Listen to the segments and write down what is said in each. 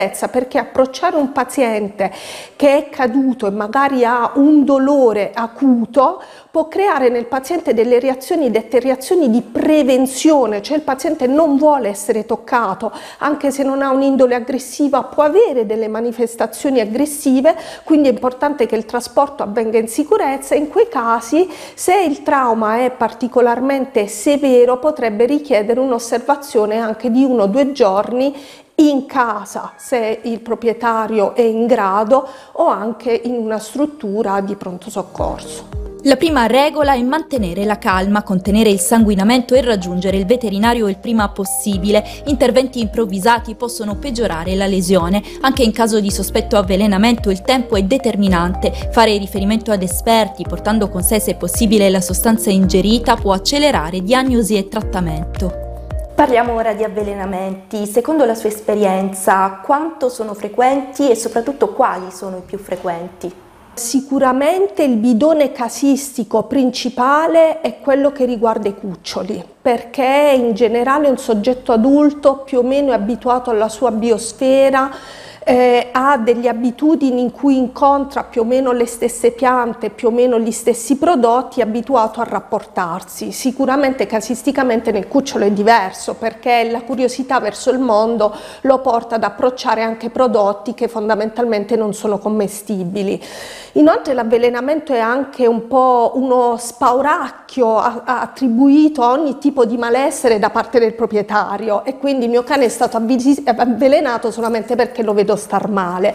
perché approcciare un paziente che è caduto e magari ha un dolore acuto può creare nel paziente delle reazioni, dette reazioni di prevenzione, cioè il paziente non vuole essere toccato, anche se non ha un'indole aggressiva può avere delle manifestazioni aggressive, quindi è importante che il trasporto avvenga in sicurezza. In quei casi, se il trauma è particolarmente severo, potrebbe richiedere un'osservazione anche di 1 o 2 giorni in casa, se il proprietario è in grado, o anche in una struttura di pronto soccorso. La prima regola è mantenere la calma, contenere il sanguinamento e raggiungere il veterinario il prima possibile. Interventi improvvisati possono peggiorare la lesione. Anche in caso di sospetto avvelenamento il tempo è determinante. Fare riferimento ad esperti, portando con sé se possibile la sostanza ingerita, può accelerare diagnosi e trattamento. Parliamo ora di avvelenamenti. Secondo la sua esperienza, quanto sono frequenti e soprattutto quali sono i più frequenti? Sicuramente il bidone casistico principale è quello che riguarda i cuccioli, perché in generale un soggetto adulto più o meno è abituato alla sua biosfera, ha delle abitudini in cui incontra più o meno le stesse piante, più o meno gli stessi prodotti, è abituato a rapportarsi. Sicuramente casisticamente nel cucciolo è diverso, perché la curiosità verso il mondo lo porta ad approcciare anche prodotti che fondamentalmente non sono commestibili. Inoltre l'avvelenamento è anche un po' uno spauracchio attribuito a ogni tipo di malessere da parte del proprietario, e quindi il mio cane è stato avvelenato solamente perché lo vedo star male.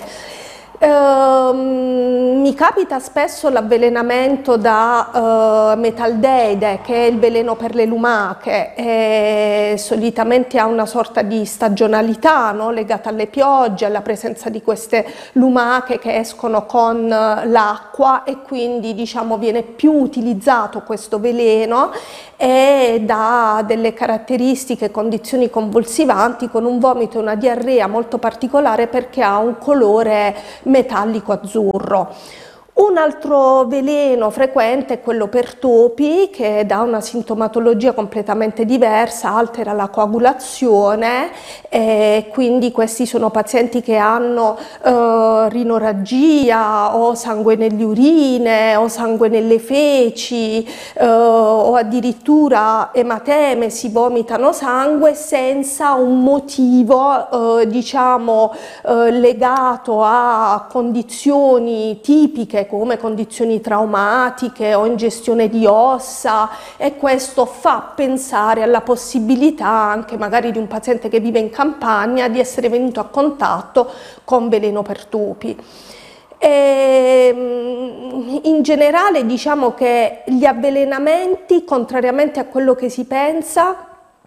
Mi capita spesso l'avvelenamento da metaldeide, che è il veleno per le lumache, e solitamente ha una sorta di stagionalità, no? Legata alle piogge, alla presenza di queste lumache che escono con l'acqua, e quindi diciamo viene più utilizzato questo veleno, e dà delle caratteristiche, condizioni convulsivanti, con un vomito e una diarrea molto particolare, perché ha un colore metallico azzurro. Un altro veleno frequente è quello per topi, che dà una sintomatologia completamente diversa, altera la coagulazione, e quindi questi sono pazienti che hanno rinorragia o sangue nelle urine o sangue nelle feci, o addirittura ematemesi, vomitano sangue senza un motivo legato a condizioni tipiche come condizioni traumatiche o ingestione di ossa, e questo fa pensare alla possibilità anche magari di un paziente che vive in campagna di essere venuto a contatto con veleno per topi. In generale diciamo che gli avvelenamenti, contrariamente a quello che si pensa,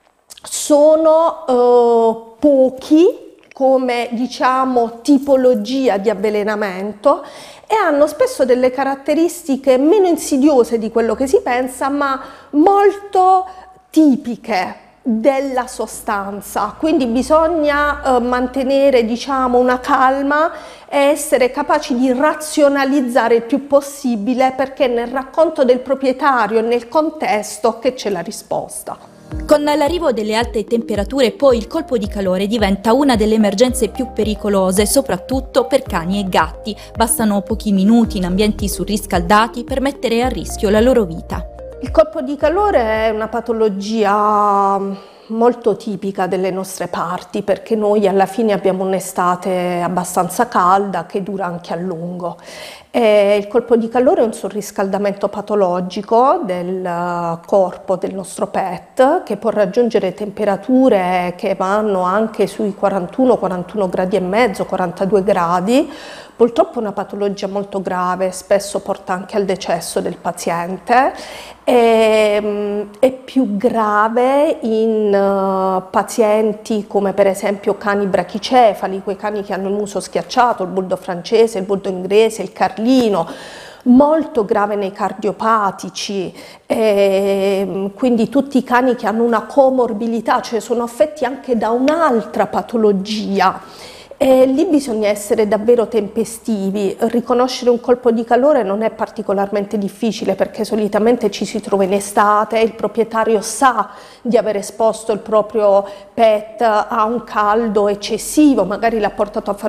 sono pochi come diciamo tipologia di avvelenamento, e hanno spesso delle caratteristiche meno insidiose di quello che si pensa, ma molto tipiche della sostanza. Quindi bisogna mantenere diciamo una calma e essere capaci di razionalizzare il più possibile, perché nel racconto del proprietario e nel contesto che c'è la risposta. Con l'arrivo delle alte temperature poi il colpo di calore diventa una delle emergenze più pericolose, soprattutto per cani e gatti. Bastano pochi minuti in ambienti surriscaldati per mettere a rischio la loro vita. Il colpo di calore è una patologia molto tipica delle nostre parti, perché noi alla fine abbiamo un'estate abbastanza calda che dura anche a lungo. Il colpo di calore è un surriscaldamento patologico del corpo del nostro pet, che può raggiungere temperature che vanno anche sui 41 gradi e mezzo, 42 gradi. Purtroppo è una patologia molto grave, spesso porta anche al decesso del paziente. È più grave in pazienti come per esempio cani brachicefali, quei cani che hanno il muso schiacciato, il bulldog francese, il bulldog inglese, il carlino. Molto grave nei cardiopatici, quindi tutti i cani che hanno una comorbilità, cioè sono affetti anche da un'altra patologia. E lì bisogna essere davvero tempestivi. Riconoscere un colpo di calore non è particolarmente difficile perché solitamente ci si trova in estate, il proprietario sa di aver esposto il proprio pet a un caldo eccessivo, magari l'ha portato a fare